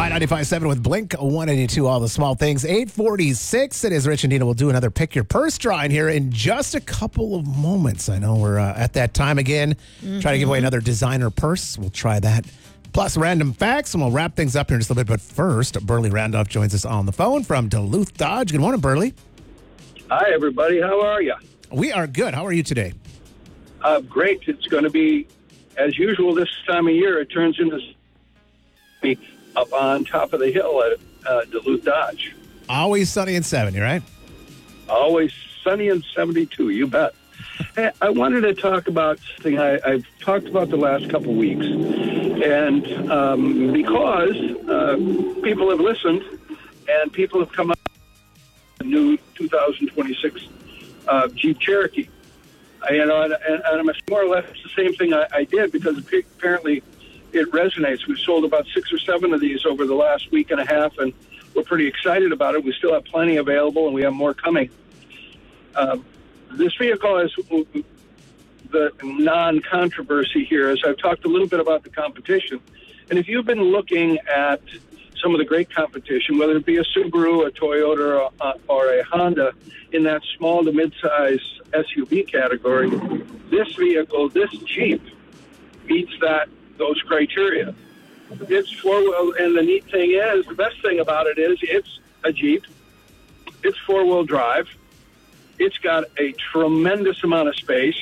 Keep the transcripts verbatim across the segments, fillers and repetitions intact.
My ninety-five point seven with Blink one eighty-two, all the small things. eight forty-six. It is Rich and Dina. We'll do another Pick Your Purse drawing here in just a couple of moments. I know we're uh, at that time again. Mm-hmm. Try to give away another designer purse. We'll try that. Plus random facts, and we'll wrap things up here in just a little bit. But first, Burley Randolph joins us on the phone from Duluth Dodge. Good morning, Burley. Hi, everybody. How are you? We are good. How are you today? Uh, great. It's going to be, as usual, this time of year. It turns into up on top of the hill at uh, Duluth Dodge. Always sunny and seventy, right? Always sunny and seventy-two, you bet. Hey, I wanted to talk about something I, I've talked about the last couple of weeks. And um, because uh, people have listened and people have come up with a new two thousand twenty-six uh, Jeep Cherokee. I, you know, and, and I'm more or less the same thing I, I did because apparently it resonates. We've sold about six or seven of these over the last week and a half, and we're pretty excited about it. We still have plenty available, and we have more coming. Uh, this vehicle is the non-controversy here, as I've talked a little bit about the competition. And if you've been looking at some of the great competition, whether it be a Subaru, a Toyota, or a, or a Honda, in that small to mid-size S U V category, this vehicle, this Jeep, meets that those criteria. It's four-wheel, and the neat thing is, the best thing about it is it's a Jeep. It's four-wheel drive. It's got a tremendous amount of space,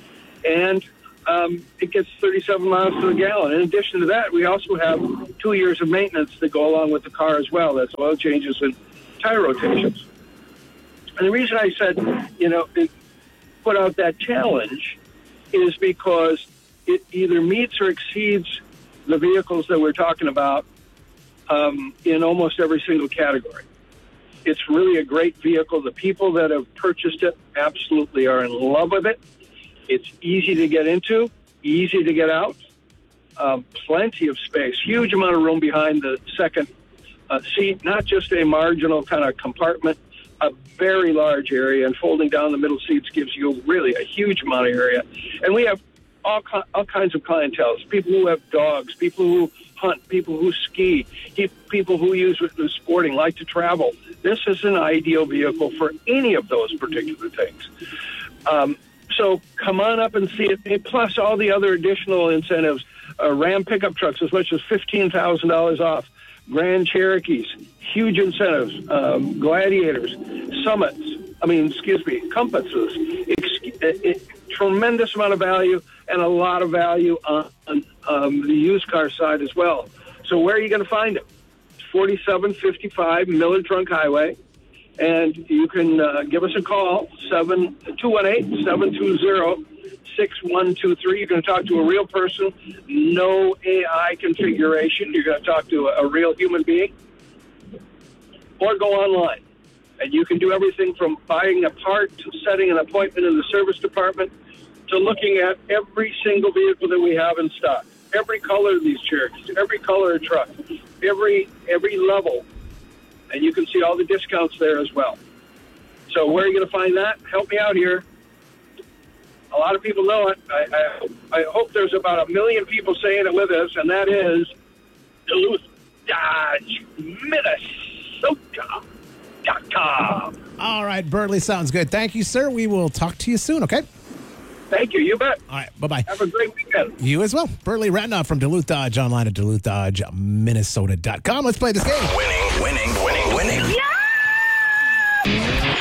and um, it gets thirty-seven miles to the gallon. In addition to that, we also have two years of maintenance that go along with the car as well. That's oil changes and tire rotations. And the reason I said, you know, it put out that challenge is because it either meets or exceeds the vehicles that we're talking about um, in almost every single category. It's really a great vehicle. The people that have purchased it absolutely are in love with it. It's easy to get into, easy to get out, um, plenty of space, huge amount of room behind the second uh, seat, not just a marginal kind of compartment, a very large area, and folding down the middle seats gives you really a huge amount of area. And we have all, all kinds of clientele, people who have dogs, people who hunt, people who ski, people who use it in sporting, like to travel. This is an ideal vehicle for any of those particular things. Um, so come on up and see it, plus all the other additional incentives. Uh, Ram pickup trucks as much as fifteen thousand dollars off. Grand Cherokees, huge incentives. Um, Gladiators, Summits, I mean, excuse me, Compasses. Ex- it, tremendous amount of value and a lot of value on, on um, the used car side as well. So where are you going to find it? forty-seven fifty-five Miller Trunk Highway, and you can uh, give us a call, two one eight, seven two zero, six one two three. You're going to talk to a real person, no A I configuration. You're going to talk to a, a real human being, or go online. And you can do everything from buying a part to setting an appointment in the service department to looking at every single vehicle that we have in stock. Every color of these Cherokees, every color of truck, every every level. And you can see all the discounts there as well. So where are you going to find that? Help me out here. A lot of people know it. I, I, I hope there's about a million people saying it with us, and that is Duluth Dodge, Minnesota dot com. All right, Burley, sounds good. Thank you, sir. We will talk to you soon, okay? Thank you. You bet. All right. Bye-bye. Have a great weekend. You as well. Burley Randolph from Duluth Dodge, online at Duluth Dodge Minnesota dot com. Let's play this game. Winning, winning, winning, winning. Yeah!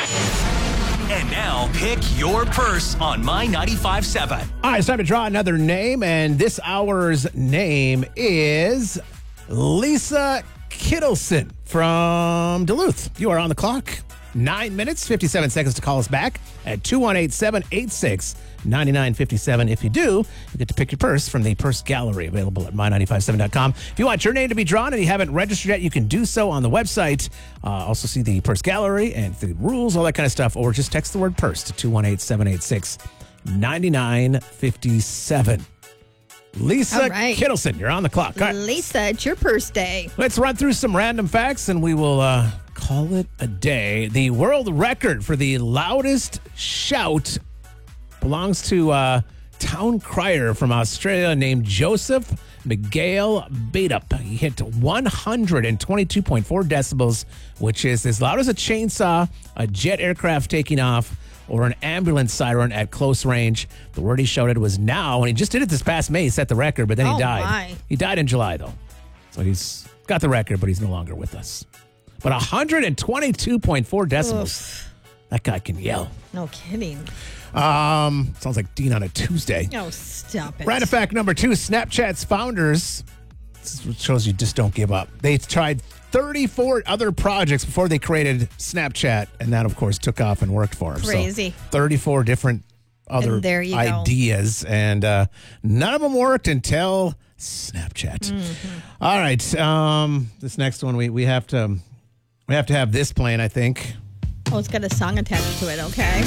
And now, pick your purse on My ninety-five point seven. All right, it's time to draw another name, and this hour's name is Lisa Kittleson from Duluth. You are on the clock. Nine minutes, fifty-seven seconds to call us back at two one eight, seven eight six, nine nine five seven. If you do, you get to pick your purse from the purse gallery available at my ninety-five point seven dot com. If you want your name to be drawn and you haven't registered yet, you can do so on the website. Uh, also see the purse gallery and the rules, all that kind of stuff, or just text the word purse to two one eight, seven eight six, nine nine five seven. Lisa right. Kittleson, you're on the clock. All right. Lisa, it's your purse day. Let's run through some random facts and we will uh, call it a day. The world record for the loudest shout belongs to a town crier from Australia named Joseph Miguel Beatup. He hit one hundred twenty-two point four decibels, which is as loud as a chainsaw, a jet aircraft taking off, or an ambulance siren at close range. The word he shouted was now, and he just did it this past May. He set the record, but then he Oh, died. my. He died in July, though. So he's got the record, but he's no longer with us. But one hundred twenty-two point four decibels. That guy can yell. No kidding. Um, sounds like Dean on a Tuesday. No, stop it. Random fact number two, Snapchat's founders, this is what shows you just don't give up. They tried thirty-four other projects before they created Snapchat, and that, of course, took off and worked for them. Crazy. So thirty-four different other And there you go. ideas, and uh, none of them worked until Snapchat. Mm-hmm. All right, um, this next one, we, we have to we have to have this playing, I think. Oh, it's got a song attached to it, okay.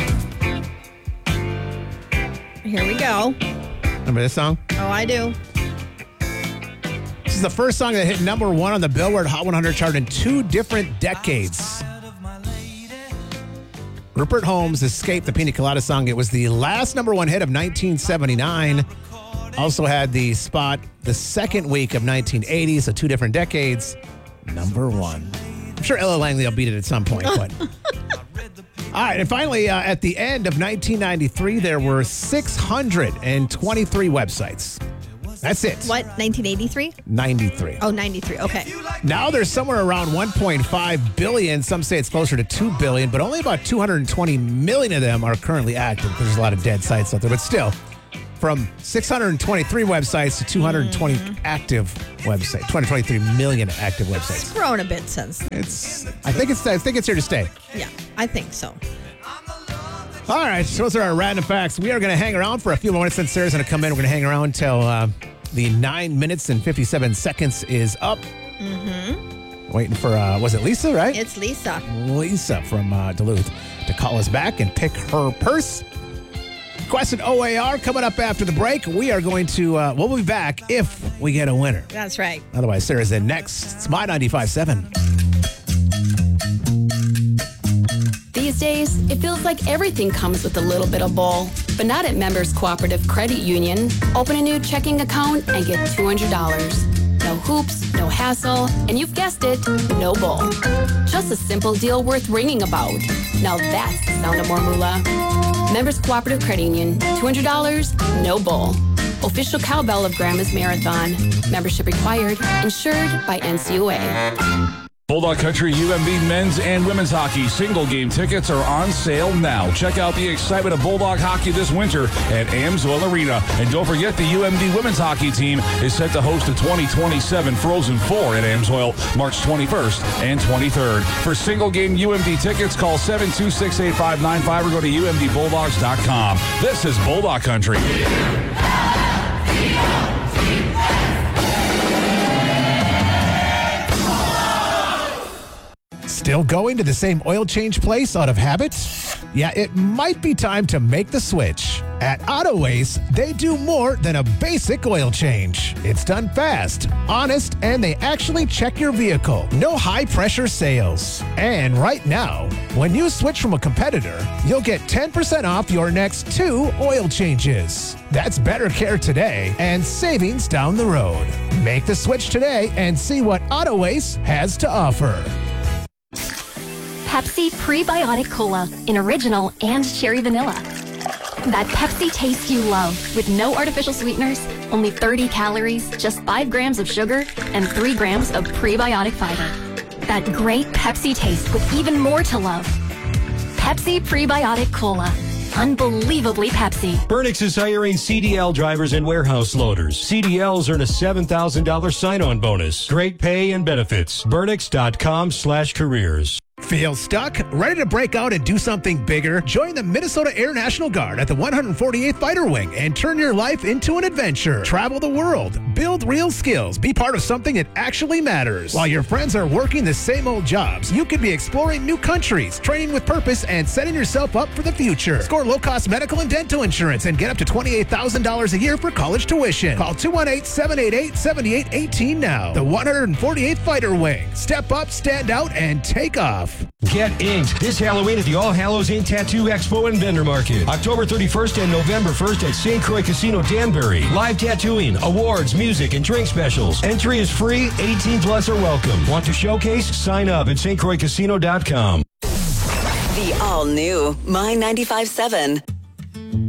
Here we go. Remember this song? Oh, I do. This is the first song that hit number one on the Billboard Hot one hundred chart in two different decades. Rupert Holmes' Escape, the Pina Colada song. It was the last number one hit of nineteen seventy-nine. Also had the spot the second week of nineteen eighty, so two different decades. Number one. I'm sure Ella Langley will beat it at some point, but... All right, and finally, uh, at the end of nineteen ninety-three, there were six hundred twenty-three websites. That's it. What, nineteen eighty-three? ninety-three. Oh, ninety-three. Okay. Now there's somewhere around one point five billion. Some say it's closer to two billion, but only about two hundred twenty million of them are currently active. There's a lot of dead sites out there, but still, from six hundred twenty-three websites to two hundred twenty mm-hmm. active websites, two hundred twenty-three million active websites. It's grown a bit since. It's. I think it's. I think it's here to stay. Yeah, I think so. All right, so those are our random facts. We are going to hang around for a few moments. Then Sarah's going to come in. We're going to hang around until uh, the nine minutes and fifty-seven seconds is up. Mm-hmm. Waiting for, uh, was it Lisa, right? It's Lisa. Lisa from uh, Duluth to call us back and pick her purse. Question O A R coming up after the break. We are going to, uh, we'll be back if we get a winner. That's right. Otherwise, Sarah's in next. It's My ninety-five seven. These days, it feels like everything comes with a little bit of bull. But not at Members Cooperative Credit Union. Open a new checking account and get two hundred dollars. No hoops, no hassle, and you've guessed it, no bull. Just a simple deal worth ringing about. Now that's the sound of more moolah. Members Cooperative Credit Union, two hundred dollars, no bull. Official cowbell of Grandma's Marathon. Membership required. Insured by N C U A. Bulldog Country U M B men's and women's hockey single game tickets are on sale now. Check out the excitement of Bulldog hockey this winter at Amsoil Arena. And don't forget the U M B women's hockey team is set to host the twenty twenty-seven Frozen Four at Amsoil March twenty-first and twenty-third. For single game U M B tickets, call seven two six, eight five nine five or go to U M B bulldogs dot com. This is Bulldog Country. Still going to the same oil change place out of habit? Yeah, it might be time to make the switch. At AutoAce, they do more than a basic oil change. It's done fast, honest, and they actually check your vehicle. No high-pressure sales. And right now, when you switch from a competitor, you'll get ten percent off your next two oil changes. That's better care today and savings down the road. Make the switch today and see what AutoAce has to offer. Pepsi Prebiotic Cola in original and cherry vanilla. That Pepsi taste you love with no artificial sweeteners, only thirty calories, just five grams of sugar, and three grams of prebiotic fiber. That great Pepsi taste with even more to love. Pepsi Prebiotic Cola. Unbelievably Pepsi. Burnix is hiring C D L drivers and warehouse loaders. C D Ls earn a seven thousand dollars sign-on bonus. Great pay and benefits. Burnix dot com slash careers. Feel stuck? Ready to break out and do something bigger? Join the Minnesota Air National Guard at the one hundred forty-eighth Fighter Wing and turn your life into an adventure. Travel the world, build real skills, be part of something that actually matters. While your friends are working the same old jobs, you could be exploring new countries, training with purpose, and setting yourself up for the future. Score low-cost medical and dental insurance and get up to twenty-eight thousand dollars a year for college tuition. Call two one eight, seven eight eight, seven eight one eight now. The one hundred forty-eighth Fighter Wing. Step up, stand out, and take off. life. Get inked this Halloween at the All Hallows Ink Tattoo Expo and Vendor Market. October thirty-first and November first at Saint Croix Casino Danbury. Live tattooing, awards, music, and drink specials. Entry is free. eighteen plus are welcome. Want to showcase? Sign up at S T Croix Casino dot com. The all-new My ninety-five point seven.